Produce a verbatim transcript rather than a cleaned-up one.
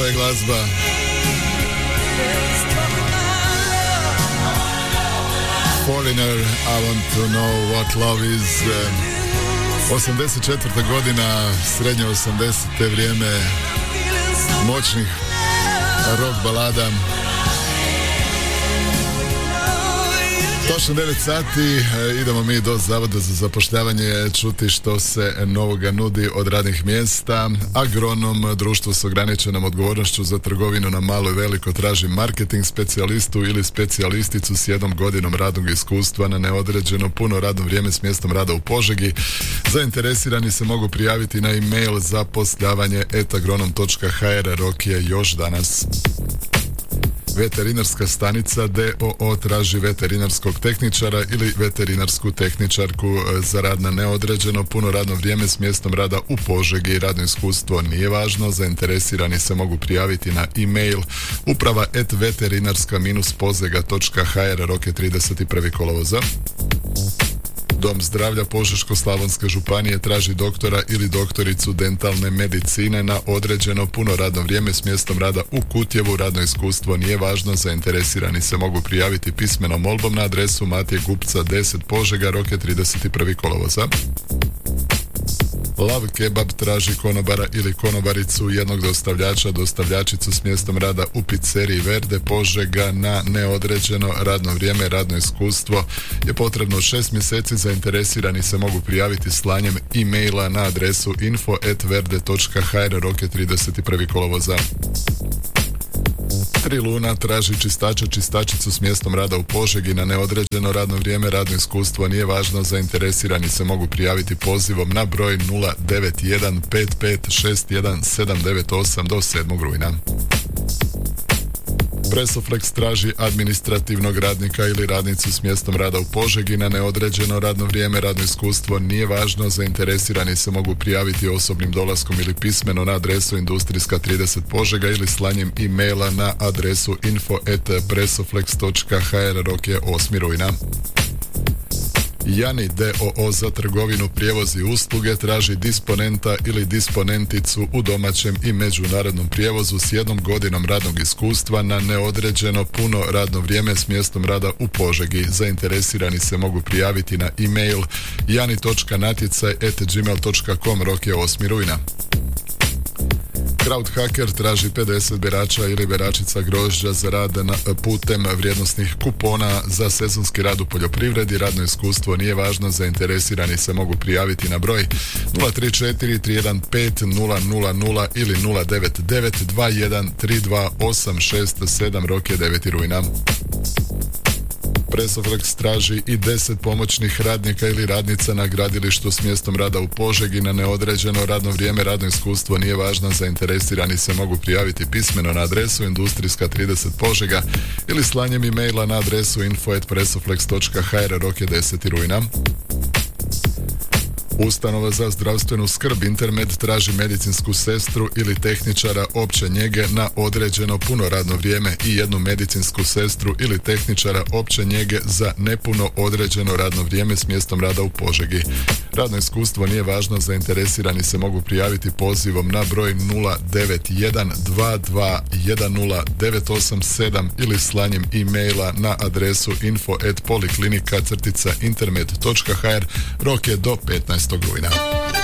je glazba. Foreigner, I want to know what love is. osamdeset četvrta godina, srednje osamdesete, vrijeme moćnih rock balada. Točno devet sati, idemo mi do Zavoda za zapošljavanje čuti što se novoga nudi od radnih mjesta. Agronom, društvo s ograničenom odgovornošću za trgovinu na malo i veliko, traži marketing specijalistu ili specijalisticu s jednom godinom radnog iskustva na neodređeno puno radno vrijeme s mjestom rada u Požegi. Zainteresirani se mogu prijaviti na e-mail zapošljavanje et agronom točka ha er. Rok je još danas. Veterinarska stanica d o o traži veterinarskog tehničara ili veterinarsku tehničarku za rad na neodređeno puno radno vrijeme s mjestom rada u Požegi. Radno iskustvo nije važno, zainteresirani se mogu prijaviti na e-mail uprava et veterinarska pozega točka ha er. Rok je trideset prvi kolovoza. Dom zdravlja Požeško-slavonske županije traži doktora ili doktoricu dentalne medicine na određeno puno radno vrijeme s mjestom rada u Kutjevu. Radno iskustvo nije važno, zainteresirani se mogu prijaviti pismenom molbom na adresu Matije Gupca deset Požega. Rok je trideset prvi kolovoza. Lav Kebab traži konobara ili konobaricu, jednog dostavljača, dostavljačicu s mjestom rada u pizzeriji Verde Požega na neodređeno radno vrijeme. Radno iskustvo je potrebno šest mjeseci, zainteresirani se mogu prijaviti slanjem e-maila na adresu info et verde točka ha er. Rok je trideset prvi kolovoza. Tri Luna traži čistača, čistačicu s mjestom rada u Požegi na neodređeno radno vrijeme. Radno iskustvo nije važno, zainteresirani se mogu prijaviti pozivom na broj nula devet jedan pet pet šest jedan sedam devet osam do sedmog rujna. Presoflex traži administrativnog radnika ili radnicu s mjestom rada u Požegi na neodređeno radno vrijeme. Radno iskustvo nije važno, zainteresirani se mogu prijaviti osobnim dolaskom ili pismeno na adresu Industrijska trideset Požega ili slanjem e-maila na adresu info et presoflex točka ha er. Rok je osmi rujna. Jani d o o za trgovinu, prijevoz i usluge traži disponenta ili disponenticu u domaćem i međunarodnom prijevozu s jednom godinom radnog iskustva na neodređeno puno radno vrijeme s mjestom rada u Požegi. Zainteresirani se mogu prijaviti na e-mail jani točka natjecaj et gmail točka com. Rok je osmi rujna. Crowdhacker traži pedeset berača ili beračica grožđa za rad na, putem vrijednosnih kupona za sezonski rad u poljoprivredi. Radno iskustvo nije važno, zainteresirani se mogu prijaviti na broj nula tri četiri tri jedan pet nula nula nula ili nula devet devet dva jedan tri dva osam šest sedam. Rok je deveti rujna. Presoflex traži i deset pomoćnih radnika ili radnica na gradilištu s mjestom rada u Požegi na neodređeno radno vrijeme. Radno iskustvo nije važno, zainteresirani se mogu prijaviti pismeno na adresu Industrijska trideset Požega ili slanjem e-maila na adresu info et presoflex točka ha er. Rok je deseti rujna. Ustanova za zdravstvenu skrb Intermed traži medicinsku sestru ili tehničara opće njege na određeno puno radno vrijeme i jednu medicinsku sestru ili tehničara opće njege za nepuno određeno radno vrijeme s mjestom rada u Požegi. Radno iskustvo nije važno, zainteresirani se mogu prijaviti pozivom na broj nula devet jedan dva dva jedan nula devet osam sedam ili slanjem e-maila na adresu info et poliklinika crtica intermed točka ha er. Rok je do petnaestog rujna.